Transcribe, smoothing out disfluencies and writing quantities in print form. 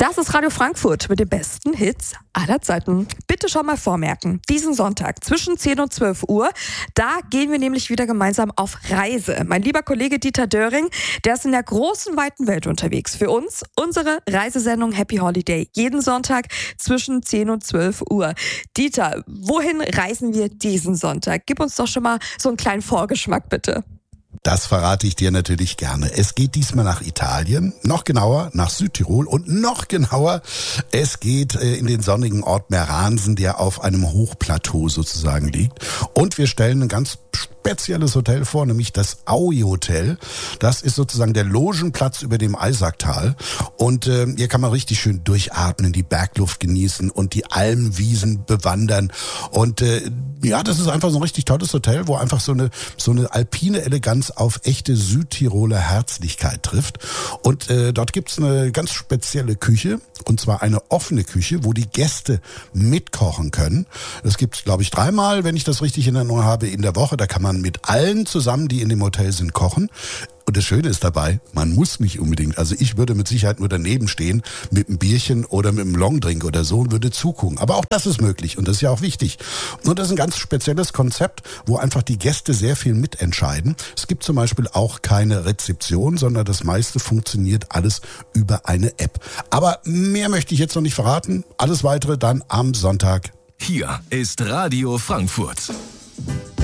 Das ist Radio Frankfurt mit den besten Hits aller Zeiten. Bitte schon mal vormerken, diesen Sonntag zwischen 10 und 12 Uhr, da gehen wir nämlich wieder gemeinsam auf Reise. Mein lieber Kollege Dieter Döring, der ist in der großen, weiten Welt unterwegs. Für uns unsere Reisesendung Happy Holiday. Jeden Sonntag zwischen 10 und 12 Uhr. Dieter, wohin reisen wir diesen Sonntag? Gib uns doch schon mal so einen kleinen Vorgeschmack, bitte. Das verrate ich dir natürlich gerne. Es geht diesmal nach Italien, noch genauer nach Südtirol und noch genauer, es geht in den sonnigen Ort Meransen, der auf einem Hochplateau sozusagen liegt. Und wir stellen ein ganz spezielles Hotel vor, nämlich das Aui Hotel. Das ist sozusagen der Logenplatz über dem Eisacktal. Und hier kann man richtig schön durchatmen, die Bergluft genießen und die Almwiesen bewandern. Und ja, das ist einfach so ein richtig tolles Hotel, wo einfach so eine alpine Eleganz auf echte Südtiroler Herzlichkeit trifft. Und dort gibt's eine ganz spezielle Küche, und zwar eine offene Küche, wo die Gäste mitkochen können. Das gibt's, glaube ich, 3-mal, wenn ich das richtig in Erinnerung habe, in der Woche. Da kann man mit allen zusammen, die in dem Hotel sind, kochen. Und das Schöne ist dabei, man muss nicht unbedingt, also ich würde mit Sicherheit nur daneben stehen mit einem Bierchen oder mit einem Longdrink oder so und würde zugucken. Aber auch das ist möglich und das ist ja auch wichtig. Und das ist ein ganz spezielles Konzept, wo einfach die Gäste sehr viel mitentscheiden. Es gibt zum Beispiel auch keine Rezeption, sondern das meiste funktioniert alles über eine App. Aber mehr möchte ich jetzt noch nicht verraten. Alles Weitere dann am Sonntag. Hier ist Radio Frankfurt.